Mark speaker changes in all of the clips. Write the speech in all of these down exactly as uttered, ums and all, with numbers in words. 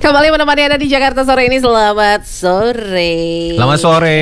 Speaker 1: Kembali menemani Anda di Jakarta sore ini. Selamat sore.
Speaker 2: Selamat sore.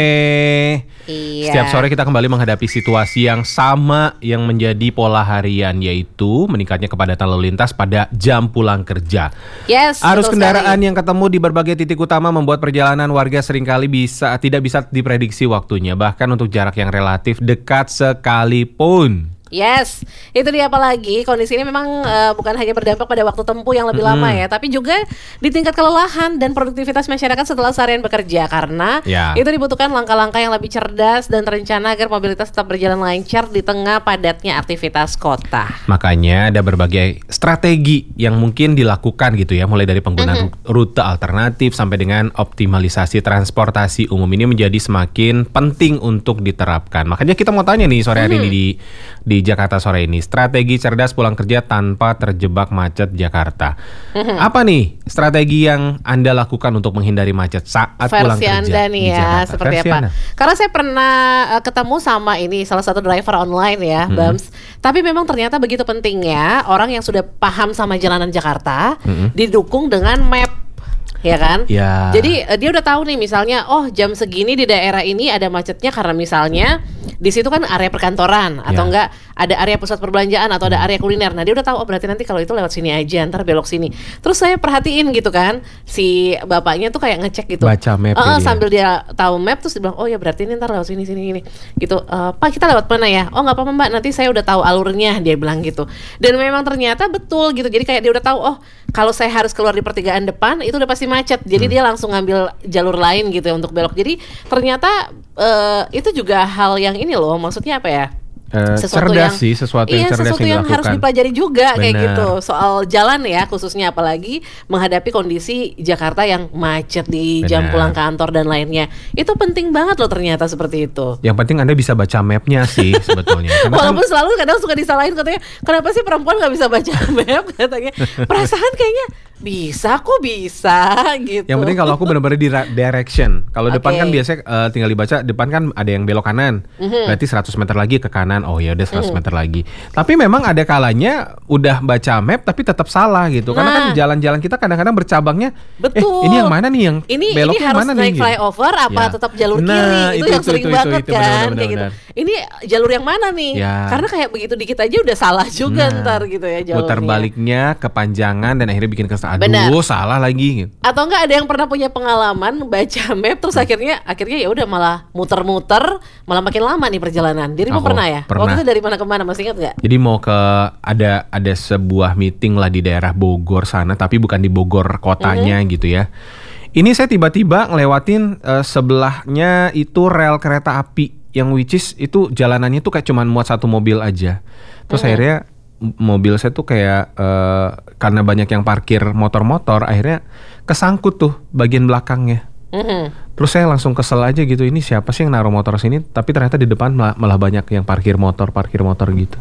Speaker 1: Iya.
Speaker 2: Setiap sore kita kembali menghadapi situasi yang sama yang menjadi pola harian, yaitu meningkatnya kepadatan lalu lintas pada jam pulang kerja.
Speaker 1: Yes.
Speaker 2: Arus kendaraan
Speaker 1: sekali.
Speaker 2: yang ketemu di berbagai titik utama membuat perjalanan warga seringkali bisa tidak bisa diprediksi waktunya, bahkan untuk jarak yang relatif dekat sekalipun.
Speaker 1: Yes, itu dia, apalagi kondisi ini memang uh, bukan hanya berdampak pada waktu tempuh yang lebih mm-hmm. lama ya, tapi juga di tingkat kelelahan dan produktivitas masyarakat setelah seharian bekerja, karena
Speaker 2: ya.
Speaker 1: itu dibutuhkan langkah-langkah yang lebih cerdas dan terencana agar mobilitas tetap berjalan lancar di tengah padatnya aktivitas kota.
Speaker 2: Makanya ada berbagai strategi yang mungkin dilakukan gitu ya, mulai dari penggunaan mm-hmm. rute alternatif sampai dengan optimalisasi transportasi umum ini menjadi semakin penting untuk diterapkan. Makanya kita mau tanya nih sore hari mm-hmm. ini di di Jakarta sore ini, strategi cerdas pulang kerja tanpa terjebak macet Jakarta. Mm-hmm. Apa nih strategi yang Anda lakukan untuk menghindari macet saat
Speaker 1: Versi
Speaker 2: pulang kerja
Speaker 1: Anda nih
Speaker 2: di
Speaker 1: ya,
Speaker 2: Jakarta?
Speaker 1: seperti
Speaker 2: Versi
Speaker 1: apa?
Speaker 2: Anda.
Speaker 1: Karena saya pernah uh, ketemu sama ini salah satu driver online ya, mm-hmm. Bams. Tapi memang ternyata begitu pentingnya orang yang sudah paham sama jalanan Jakarta mm-hmm. didukung dengan map. Ya kan?
Speaker 2: Ya.
Speaker 1: Jadi uh, dia udah tahu nih, misalnya oh jam segini di daerah ini ada macetnya karena misalnya di situ kan area perkantoran atau
Speaker 2: ya.
Speaker 1: enggak ada area pusat perbelanjaan atau ada area kuliner. Nah dia udah tahu, oh berarti nanti kalau itu lewat sini aja, ntar belok sini. Terus saya perhatiin gitu kan, si bapaknya tuh kayak ngecek gitu.
Speaker 2: Baca map
Speaker 1: uh,
Speaker 2: dia.
Speaker 1: Sambil dia tahu map, terus dia bilang, oh ya berarti ini ntar lewat sini sini ini. Gitu. Uh, Pak kita lewat mana ya? Oh nggak apa-apa Mbak, nanti saya udah tahu alurnya, dia bilang gitu. Dan memang ternyata betul gitu. Jadi kayak dia udah tahu, oh kalau saya harus keluar di pertigaan depan itu udah pasti macet. Jadi hmm. dia langsung ngambil jalur lain gitu ya untuk belok. Jadi ternyata uh, itu juga hal yang ini loh, maksudnya apa ya?
Speaker 2: Uh,
Speaker 1: sesuatu
Speaker 2: cerdas
Speaker 1: yang,
Speaker 2: sih, sesuatu yang
Speaker 1: iya,
Speaker 2: cerdas
Speaker 1: sesuatu
Speaker 2: yang
Speaker 1: yang harus
Speaker 2: dilakukan.
Speaker 1: dipelajari juga. Benar. Kayak gitu soal jalan ya, khususnya apalagi menghadapi kondisi Jakarta yang macet di Benar. Jam pulang kantor dan lainnya. Itu penting banget loh ternyata seperti itu.
Speaker 2: Yang penting Anda bisa baca mapnya sih sebetulnya.
Speaker 1: Walaupun kan, selalu kadang suka disalahin katanya, kenapa sih perempuan nggak bisa baca map katanya. Perasaan kayaknya bisa kok bisa gitu.
Speaker 2: Yang penting kalau aku benar-benar di direction. Kalau okay. depan kan biasanya uh, tinggal dibaca, depan kan ada yang belok kanan. Mm-hmm. Berarti seratus meter lagi ke kanan. Oh ya udah seratus mm-hmm. meter lagi. Tapi memang ada kalanya udah baca map tapi tetap salah gitu. Nah. Karena kan jalan-jalan kita kadang-kadang bercabangnya.
Speaker 1: Betul.
Speaker 2: Eh ini yang mana nih yang
Speaker 1: ini,
Speaker 2: beloknya
Speaker 1: ini harus
Speaker 2: mana
Speaker 1: naik
Speaker 2: nih?
Speaker 1: flyover apa ya. Tetap jalur
Speaker 2: nah,
Speaker 1: kiri? Itu,
Speaker 2: itu
Speaker 1: yang
Speaker 2: itu,
Speaker 1: sering
Speaker 2: itu,
Speaker 1: banget
Speaker 2: itu, itu,
Speaker 1: kan
Speaker 2: benar, benar,
Speaker 1: kayak
Speaker 2: benar.
Speaker 1: gitu. Ini jalur yang mana nih? Ya. Karena kayak begitu dikit aja udah salah juga nah, ntar gitu ya jalurnya.
Speaker 2: Putar baliknya kepanjangan dan akhirnya bikin kesalahan. Aduh
Speaker 1: Benar.
Speaker 2: salah lagi. Gitu.
Speaker 1: Atau enggak ada yang pernah punya pengalaman baca map terus akhirnya akhirnya ya udah malah muter-muter, malah makin lama nih perjalanan. Dirimu
Speaker 2: Aku
Speaker 1: pernah ya?
Speaker 2: Pernah.
Speaker 1: Waktu itu dari mana ke mana, masih ingat nggak?
Speaker 2: Jadi mau ke ada ada sebuah meeting lah di daerah Bogor sana, tapi bukan di Bogor kotanya mm-hmm. gitu ya. Ini saya tiba-tiba ngelewatin uh, sebelahnya itu rel kereta api yang which is itu jalanannya tuh kayak cuman muat satu mobil aja. Terus mm-hmm. akhirnya mobil saya tuh kayak uh, karena banyak yang parkir motor-motor, akhirnya kesangkut tuh bagian belakangnya. Mm-hmm. Terus saya langsung kesel aja gitu, ini siapa sih yang naruh motor sini? Tapi ternyata di depan malah, malah banyak yang parkir motor, parkir motor gitu.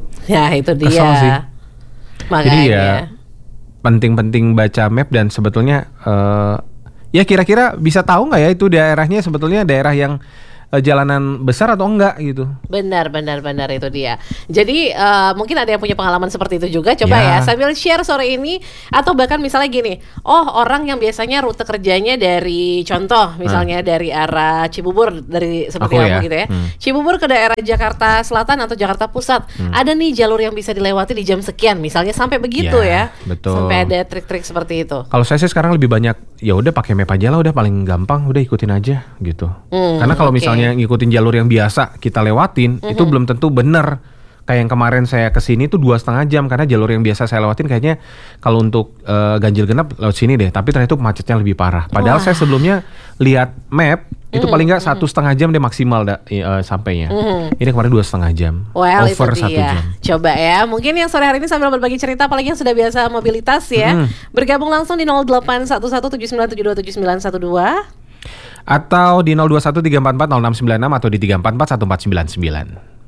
Speaker 1: Ya itu dia.
Speaker 2: Kesel sih.
Speaker 1: Makanya.
Speaker 2: Jadi ya penting-penting baca map dan sebetulnya uh, ya kira-kira bisa tahu nggak ya itu daerahnya sebetulnya daerah yang jalanan besar atau enggak gitu.
Speaker 1: Benar, benar, benar, itu dia. Jadi uh, mungkin ada yang punya pengalaman seperti itu juga. Coba ya. ya sambil share sore ini. Atau bahkan misalnya gini, oh orang yang biasanya rute kerjanya dari, contoh misalnya hmm. dari arah Cibubur, dari seperti
Speaker 2: Aku
Speaker 1: kamu
Speaker 2: ya.
Speaker 1: gitu ya
Speaker 2: hmm.
Speaker 1: Cibubur ke daerah Jakarta Selatan atau Jakarta Pusat, hmm. ada nih jalur yang bisa dilewati di jam sekian, misalnya sampai begitu ya,
Speaker 2: ya betul.
Speaker 1: Sampai ada trik-trik seperti itu.
Speaker 2: Kalau saya sih sekarang lebih banyak ya udah pakai map aja lah, udah paling gampang, udah ikutin aja gitu. hmm, Karena kalau okay. misalnya ngikutin jalur yang biasa kita lewatin, mm-hmm. itu belum tentu bener. Kayak yang kemarin saya kesini tuh dua setengah jam karena jalur yang biasa saya lewatin kayaknya kalau untuk uh, ganjil genap lewat sini deh. Tapi ternyata itu macetnya lebih parah. Padahal Wah. saya sebelumnya lihat map itu mm-hmm. paling nggak satu setengah jam deh maksimal da, uh, sampainya. Mm-hmm. Ini kemarin dua setengah jam.
Speaker 1: Well,
Speaker 2: over
Speaker 1: itu
Speaker 2: satu
Speaker 1: dia.
Speaker 2: jam.
Speaker 1: Coba ya, mungkin yang sore hari ini sambil berbagi cerita, apalagi yang sudah biasa mobilitas ya, mm-hmm. bergabung langsung di nol delapan satu satu tujuh sembilan tujuh dua tujuh sembilan satu dua.
Speaker 2: Atau di nol dua satu tiga empat empat nol enam sembilan enam atau di tiga empat empat satu empat sembilan sembilan.